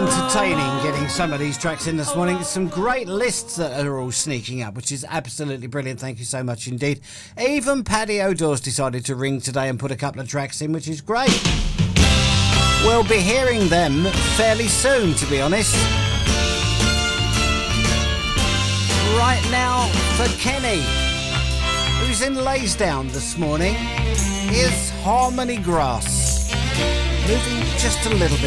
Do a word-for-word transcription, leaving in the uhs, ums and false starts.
entertaining getting some of these tracks in this morning. Some great lists that are all sneaking up, which is absolutely brilliant. Thank you so much indeed. Even Paddy O'Dore's decided to ring today and put a couple of tracks in, which is great. We'll be hearing them fairly soon, to be honest. Right now for Kenny, who's in Laysdown this morning, here's Harmony Grass. Moving just a little bit.